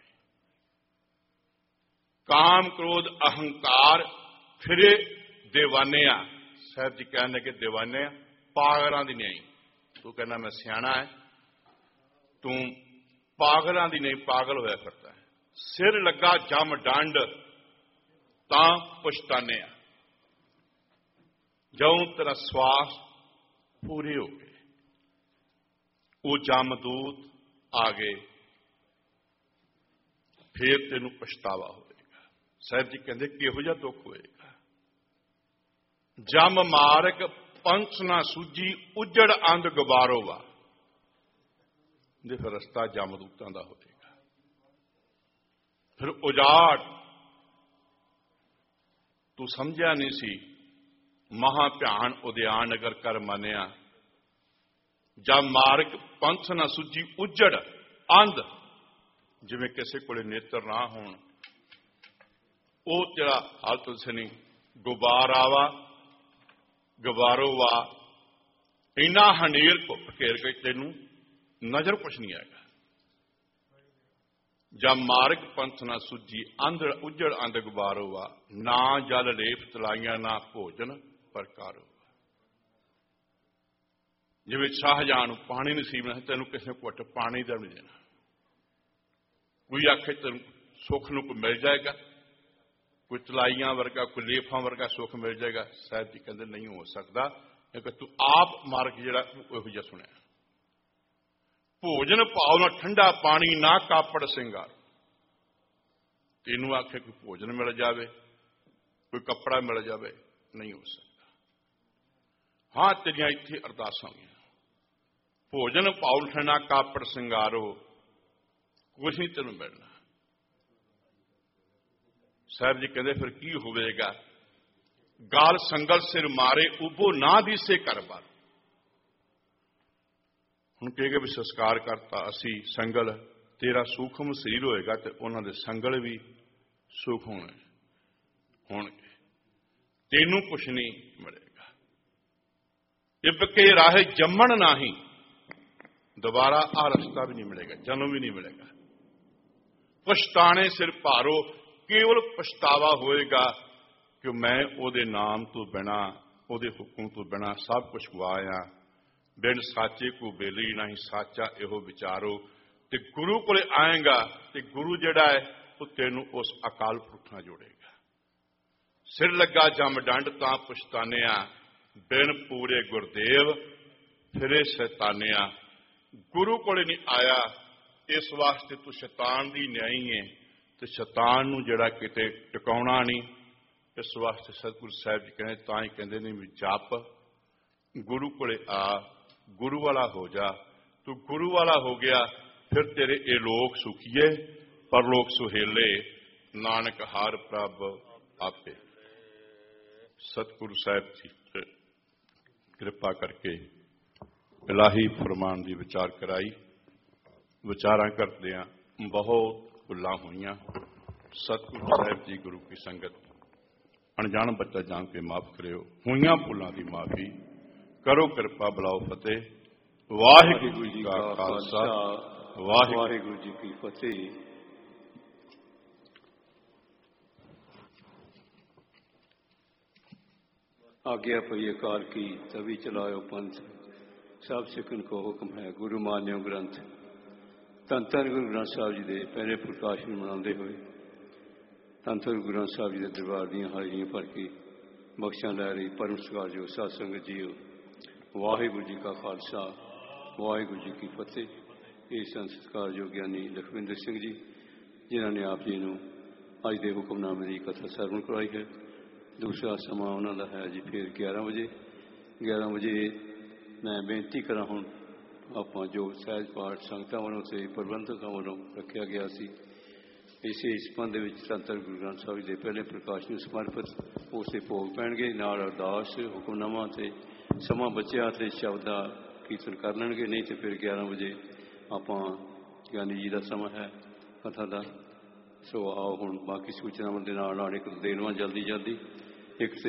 Speaker 1: ਕਾਮ ਕ੍ਰੋਧ ਅਹੰਕਾਰ ਫਿਰੇ ਦੇਵਾਨਿਆ। ਸਾਹਿਬ ਜੀ ਕਹਿੰਦੇ ਕਿ ਦੇਵਾਨਿਆ ਪਾਗਲਾਂ ਦੀ ਨਹੀਂ। ਤੂੰ ਕਹਿੰਦਾ ਮੈਂ ਸਿਆਣਾ ਹੈ, ਤੂੰ ਪਾਗਲਾਂ ਦੀ ਨਹੀਂ, ਪਾਗਲ ਹੋਇਆ ਫਿਰਦਾ ਹੈ। ਸਿਰ ਲੱਗਾ ਜਮ ਡੰਡ ਤਾਂ ਪਛਤਾਨਿਆ, ਜਦੋਂ ਤੇਰਾ ਸਵਾਸ ਪੂਰੇ ਹੋ ਗਏ, ਉਹ ਜਮਦੂਤ ਆ ਗਏ, ਫੇਰ ਤੈਨੂੰ ਪਛਤਾਵਾ ਹੋਵੇਗਾ। ਸਾਹਿਬ ਜੀ ਕਹਿੰਦੇ ਕਿਹੋ ਜਿਹਾ ਦੁੱਖ ਹੋਏਗਾ। ਜਮ ਮਾਰਗ ਪੰਥ ਨਾ ਸੂਝੀ, ਉਜੜ ਅੰਧ ਗਵਾਰੋ ਵਾ। ਜੇ ਫਿਰ ਰਸਤਾ ਜਮਦੂਤਾਂ ਦਾ ਹੋਵੇਗਾ। ਫਿਰ ਉਜਾੜ ਤੂੰ ਸਮਝਿਆ ਨਹੀਂ ਸੀ, ਮਹਾ ਭਿਆਨ ਉਦਿਆਨ ਨਗਰ ਕਰ ਮੰਨਿਆ। ਜਦ ਮਾਰਗ ਪੰਥ ਨਾ ਸੁਝੀ, ਉਜੜ ਅੰਧ। ਜਿਵੇਂ ਕਿਸੇ ਕੋਲੇ ਨੇਤਰ ਨਾ ਹੋਣ, ਉਹ ਤੇਰਾ ਹਾਲਤ ਸਨੀ ਗੁਬਾਰਾ ਵਾ, ਗਵਾਰੋ ਵਾ। ਇੰਨਾ ਹਨੇਰ ਘੇਰ ਕੇ ਤੈਨੂੰ ਨਜ਼ਰ ਕੁਛ ਨਹੀਂ ਆਏਗਾ। ਜਦ ਮਾਰਗ ਪੰਥ ਨਾ ਸੁਝੀ, ਅੰਧ ਉਜੜ ਅੰਧ ਗੁਬਾਰੋ ਵਾ। ਨਾ ਜਲ ਲੇਪ ਤਲਾਈਆਂ, ਨਾ ਭੋਜਨ ਪ੍ਰਕਾਰੋ। ਜਿਵੇਂ ਸ਼ਾਹਜਹਾਨ ਨੂੰ ਪਾਣੀ ਨਸੀਬ ਨਹੀਂ, ਤੈਨੂੰ ਕਿਸੇ ਘੁੱਟ ਪਾਣੀ ਦਾ ਨਹੀਂ ਦੇਣਾ। ਕੋਈ ਆਖੇ ਤੈਨੂੰ ਸੁੱਖ ਨੂੰ ਕੋਈ ਮਿਲ ਜਾਏਗਾ, ਕੋਈ ਤਲਾਈਆਂ ਵਰਗਾ, ਕੋਈ ਲੇਫਾਂ ਵਰਗਾ ਸੁੱਖ ਮਿਲ ਜਾਏਗਾ। ਸਾਹਿਬ ਜੀ ਕਹਿੰਦੇ ਨਹੀਂ ਹੋ ਸਕਦਾ, ਕਿਉਂਕਿ ਤੂੰ ਆਪ ਮਾਰਗ ਜਿਹੜਾ ਇਹੋ ਜਿਹਾ ਸੁਣਿਆ। ਭੋਜਨ ਭਾਵ ਨਾ ਠੰਡਾ ਪਾਣੀ, ਨਾ ਕਾਪੜ ਸਿੰਗਾਰ। ਤੈਨੂੰ ਆਖੇ ਕੋਈ ਭੋਜਨ ਮਿਲ ਜਾਵੇ, ਕੋਈ ਕੱਪੜਾ ਮਿਲ ਜਾਵੇ, ਨਹੀਂ ਹੋ ਸਕਦਾ। ਹਾਂ, ਤੇਰੀਆਂ ਇੱਥੇ ਅਰਦਾਸਾਂ ਹੋਈਆਂ, ਭੋਜਨ ਭਾਵ ਠੰਡਾ ਕਾਪੜ ਸਿੰਗਾਰੋ, ਕੁਛ ਨਹੀਂ ਤੈਨੂੰ ਮਿਲਣਾ। ਸਾਹਿਬ ਜੀ ਕਹਿੰਦੇ ਫਿਰ ਕੀ ਹੋਵੇਗਾ। ਗਾਲ ਸੰਗਲ ਸਿਰ ਮਾਰੇ, ਉਬੋ ਨਾ ਦਿਸੇ ਘਰ ਬਾਰ। ਹੁਣ ਕਹੇਗਾ ਵੀ ਸੰਸਕਾਰ ਕਰਤਾ ਅਸੀਂ, ਸੰਗਲ ਤੇਰਾ ਸੂਖਮ ਸਰੀਰ ਹੋਏਗਾ ਤੇ ਉਹਨਾਂ ਦੇ ਸੰਗਲ ਵੀ ਸੁਖ ਹੋਣਗੇ। ਤੈਨੂੰ ਕੁਛ ਨਹੀਂ ਮਿਲੇਗਾ। ਇਬਕੇ ਰਾਹੇ ਜੰਮਣ ਨਹੀਂ, ਦੁਬਾਰਾ ਆ ਰਸਤਾ ਵੀ ਨਹੀਂ ਮਿਲੇਗਾ, ਜਨਮ ਵੀ ਨਹੀਂ ਮਿਲੇਗਾ। ਪਛਤਾਣੇ ਸਿਰ ਭਾਰੋ, ਕੇਵਲ ਪਛਤਾਵਾ ਹੋਏਗਾ ਕਿ ਮੈਂ ਉਹਦੇ ਨਾਮ ਤੋਂ ਬਿਨਾਂ, ਉਹਦੇ ਹੁਕਮ ਤੋਂ ਬਿਨਾਂ ਸਭ ਕੁਛ ਗਵਾਇਆ। ਬਿਨ ਸਾਚੇ ਕੋ ਬੇਲੀ ਨਹੀਂ, ਸਾਚਾ ਇਹੋ ਵਿਚਾਰੋ। ਤੇ ਗੁਰੂ ਕੋਲੇ ਆਏਗਾ ਤੇ ਗੁਰੂ ਜਿਹੜਾ ਹੈ ਉਹ ਤੈਨੂੰ ਉਸ ਅਕਾਲ ਪੁਰਖ ਨਾਲ ਜੋੜੇਗਾ। ਸਿਰ ਲੱਗਾ ਜਮ ਡੰਡ ਤਾਂ ਪਛਤਾਨਿਆ, ਬਿਨ ਪੂਰੇ ਗੁਰਦੇਵ ਫਿਰੇ ਸ਼ੈਤਾਨਿਆ। ਗੁਰੂ ਕੋਲੇ ਨਹੀਂ ਆਇਆ, ਇਸ ਵਾਸਤੇ ਤੂੰ ਸ਼ੈਤਾਨ ਦੀ ਨਿਆਈ ਹੈ ਤੇ ਸ਼ੈਤਾਨ ਨੂੰ ਜਿਹੜਾ ਕਿਤੇ ਟਿਕਾਉਣਾ ਨਹੀਂ। ਇਸ ਵਾਸਤੇ ਸਤਿਗੁਰੂ ਸਾਹਿਬ ਜੀ ਕਹਿੰਦੇ, ਤਾਂ ਹੀ ਕਹਿੰਦੇ ਨੇ ਵੀ ਜਪ, ਗੁਰੂ ਕੋਲੇ ਆ, ਗੁਰੂ ਵਾਲਾ ਹੋ ਜਾ। ਤੂੰ ਗੁਰੂ ਵਾਲਾ ਹੋ ਗਿਆ, ਫਿਰ ਤੇਰੇ ਇਹ ਲੋਕ ਸੁਖੀਏ, ਪਰਲੋਕ ਸੁਹੇਲੇ। ਨਾਨਕ ਹਰ ਪ੍ਰਭ ਆਪੇ। ਸਤਿਗੁਰੂ ਸਾਹਿਬ ਜੀ ਕਿਰਪਾ ਕਰਕੇ ਇਲਾਹੀ ਫਰਮਾਨ ਦੀ ਵਿਚਾਰ ਕਰਾਈ। ਵਿਚਾਰਾਂ ਕਰਦਿਆਂ ਬਹੁਤ ਭੁੱਲਾਂ ਹੋਈਆਂ। ਸਤਿਗੁਰੂ ਸਾਹਿਬ ਜੀ ਗੁਰੂ ਕੀ ਸੰਗਤ ਅਣਜਾਣ ਬੱਚਾ ਜਾਣ ਕੇ ਮਾਫ ਕਰਿਓ। ਹੋਈਆਂ ਭੁੱਲਾਂ ਦੀ ਮਾਫੀ ਕਰੋ, ਕਿਰਪਾ ਬਲਾਓ ਫਤਿਹ। ਵਾਹਿਗੁਰੂ ਜੀ ਕਾ ਖਾਲਸਾ, ਵਾਹਿਗੁਰੂ ਜੀ ਕੀ ਫਤਿਹ।
Speaker 2: आज्ञा पई अकाल की, तभी चलायो पंथ। सब सिखन को हुक्म है गुरु मान्यो ग्रंथ धन धन गुरु ग्रंथ साहब जी के पहले प्रकाश में मनाते हुए धन धन गुरु ग्रंथ साहब जी के दरबार दियाँ हाजिरियाँ भर के बख्शा लै रही परम सत्कार जो साध संगत जीओ वाहिगुरू जी का खालसा वाहिगुरू जी की फतेह। ये सन सत्कार जो ज्ञानी लखविंदर सिंह जी जिन्होंने आप जी को अज के हुक्मनामे की कथा सरवण करवाई है। दूसरा समा उन्होंने है जी फिर 11 बजे मैं बेनती करा हूँ आप जो सहज पाठ संगतां वालों से प्रबंधकों वालों रखा गया सी इसे संबंध में धन गुरु ग्रंथ साहब जी के पहले प्रकाश में समर्पित उसे भोग पैणगे नाल अरदास हुक्मनामा से समा बच्चा तो शब्द का कीर्तन कर लेंगे नहीं तो फिर 11 बजे आप ज्ञानी जी का समा है कथा का। सो आओ हुण बाकी सूचनावां दे नाल एक दे लवां जल्दी जल्दी। एक तो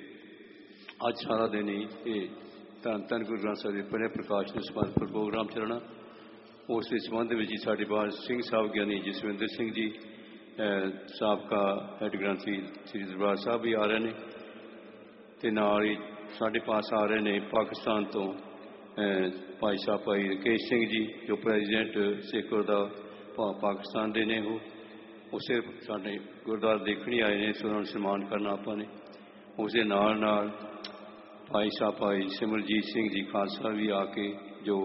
Speaker 2: अज सारा दिन ही ये धन धन गुरु ग्रंथ साहब के पहले प्रकाश में समर्पित प्रोग्राम चलना उस संबंध में जी साढ़े बार सिंह साहब ज्ञानी जसविंदर सिंह जी साबका हैड ग्रंथी श्री दरबार साहब भी आ रहे हैं तो नाल ही साढ़े पास आ रहे हैं पाकिस्तान तो भाई साहब भाई राकेश सिंह जी जो प्रेजिडेंट सिख गुरुद्वारा पाकिस्तान के ने वो सिर्फ साढ़े गुरुद्वारा देखने आए हैं सो उन्होंने सम्मान करना आपने उस नाल भाई साहब भाई सिमरजीत सिंह जी खालसा भी आके जो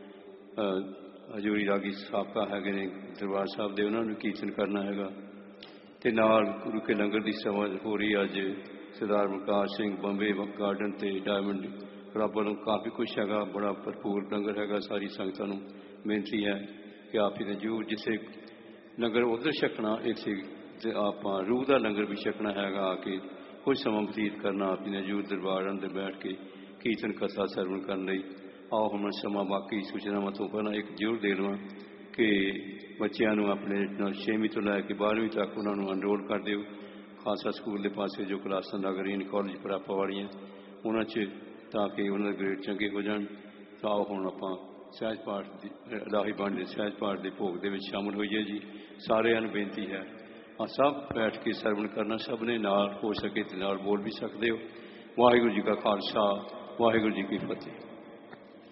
Speaker 2: हजूरी रागी साबका है दरबार साहब के उन्होंने कीर्तन करना है तो नाल गुरु के लंगर की सभा हो रही अज सरदार बलकार सिंह बंबे गार्डन से डायमंड क्लब वालों काफ़ी कुछ है बड़ा भरपूर लंगर है। सारी संगतां नूं बेनती है कि आप इन्हें जरूर जिसे लंगर उधर छकना इतने आप रूह का लंगर भी छकना है आके कुछ समा बतीत करना आप इन्हें जरूर दरबार अंदर बैठ के कीर्तन कथा सरवण करने। आओ हम समा बाकी सूचनावां तो पहला एक जरूर दे लवां कि बच्चों अपने 6वीं तो लैके 12वीं तक उन्होंने अनरोल कर दिओ खालसा स्कूल के पास जो क्लासां लग रही कॉलेज प्रापा वालियां उन्होंने ताकि उन्होंने ग्रेड चंगे हो जाए। तो आओ हम आप सहज पाठ इलाही बाणी के सहज पाठ के भोग के शामिल होइए जी। सारिਆਂ ਨੂੰ बेनती है सब बैठ के सरवण करना सब ने नाल हो सके तो नाल बोल भी सकते हो। वाहिगुरू जी का खालसा वाहिगुरू जी की फतेह।